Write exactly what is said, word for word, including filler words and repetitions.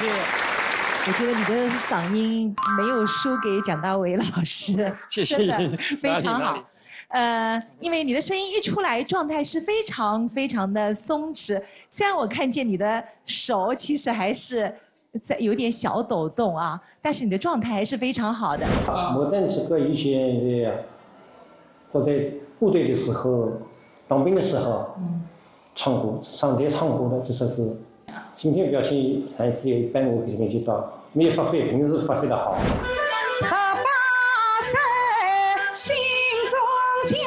是，我觉得你的嗓音没有输给蒋大为老师， 谢谢， 真的非常好哪里哪里。 呃，因为你的声音一出来，状态是非常非常的松弛。虽然我看见你的手其实还是在有点小抖动啊，但是你的状态还是非常好的。 牡丹这个以前的，我在部队的时候，当兵的时候，嗯，唱过，上台唱过的这首歌。今天表现还只有一般，我这边就到没有发挥，平时发挥的好。